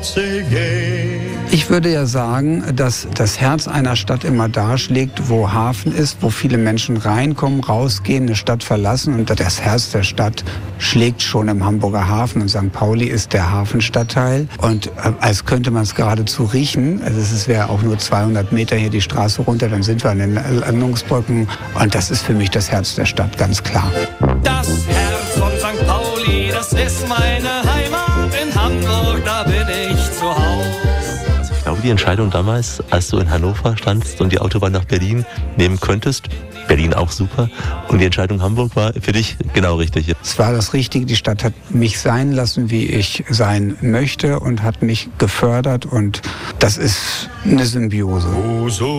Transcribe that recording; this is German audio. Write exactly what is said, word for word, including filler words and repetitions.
Ich würde ja sagen, dass das Herz einer Stadt immer da schlägt, wo Hafen ist, wo viele Menschen reinkommen, rausgehen, eine Stadt verlassen. Und das Herz der Stadt schlägt schon im Hamburger Hafen. Und Sankt Pauli ist der Hafenstadtteil. Und äh, als könnte man es geradezu riechen. Also es wäre auch nur zweihundert Meter hier die Straße runter, dann sind wir an den Landungsbrücken. Und das ist für mich das Herz der Stadt, ganz klar. Das Herz von Sankt Pauli, das ist meine Heimat. In Hamburg, da bin ich zu Hause. Ich glaube, die Entscheidung damals, als du in Hannover standst und die Autobahn nach Berlin nehmen könntest, Berlin auch super, und die Entscheidung Hamburg war für dich genau richtig. Es war das Richtige, die Stadt hat mich sein lassen, wie ich sein möchte und hat mich gefördert und das ist eine Symbiose.